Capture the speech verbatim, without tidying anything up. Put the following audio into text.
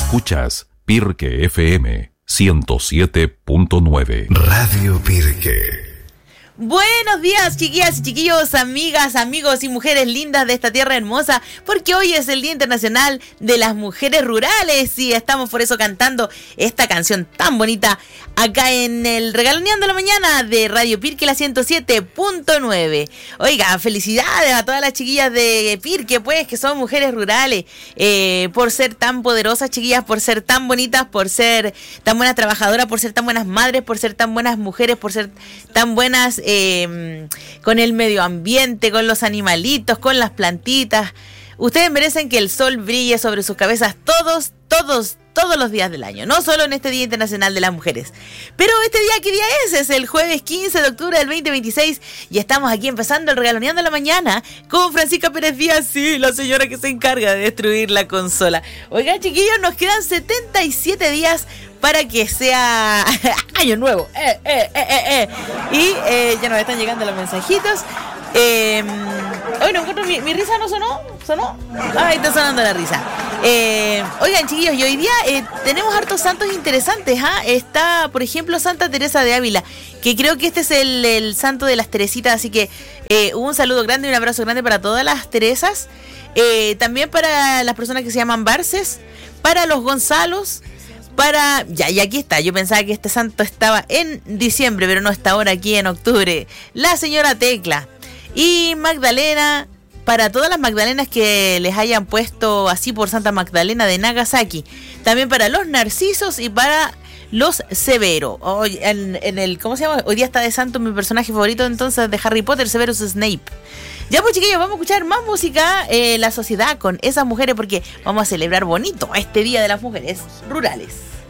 Escuchas Pirque F M ciento siete punto nueve. Radio Pirque. Buenos días, chiquillas y chiquillos, amigas, amigos y mujeres lindas de esta tierra hermosa, porque hoy es el Día Internacional de las Mujeres Rurales y estamos por eso cantando esta canción tan bonita acá en el Regaloneando la Mañana de Radio Pirque, la ciento siete punto nueve. Oiga, felicidades a todas las chiquillas de Pirque, pues, que son mujeres rurales, eh, por ser tan poderosas, chiquillas, por ser tan bonitas, por ser tan buenas trabajadoras, por ser tan buenas madres, por ser tan buenas mujeres, por ser tan buenas... Eh, con el medio ambiente, con los animalitos, con las plantitas. Ustedes merecen que el sol brille sobre sus cabezas todos, todos, todos los días del año, no solo en este Día Internacional de las Mujeres. Pero este día, ¿qué día es? Es el jueves quince de octubre del veinte veintiséis y estamos aquí empezando el Regaloneando la Mañana con Francisca Pérez Díaz, sí, la señora que se encarga de destruir la consola. Oigan, chiquillos, nos quedan setenta y siete días para que sea año nuevo. Eh, eh, eh, eh, eh. Y eh, ya nos están llegando los mensajitos. Eh, hoy no encuentro, mi, mi risa no sonó, sonó. Ahí está sonando la risa. Eh, oigan, chiquillos, y hoy día eh, tenemos hartos santos interesantes. ¿ah? Está, por ejemplo, Santa Teresa de Ávila, que creo que este es el, el santo de las Teresitas. Así que eh, un saludo grande y un abrazo grande para todas las Teresas. Eh, también para las personas que se llaman Barces, para los Gonzalos. Para, ya, y aquí está, yo pensaba que este santo estaba en diciembre, pero no, está ahora aquí en octubre. La señora Tecla y Magdalena, para todas las Magdalenas que les hayan puesto así por Santa Magdalena de Nagasaki. También para los Narcisos y para los Severo. Hoy, en, en el, ¿cómo se llama? Hoy día está de santo mi personaje favorito entonces de Harry Potter, Severus Snape. Ya pues, chiquillos, vamos a escuchar más música, eh, La Sociedad con esas mujeres, porque vamos a celebrar bonito este Día de las Mujeres Rurales.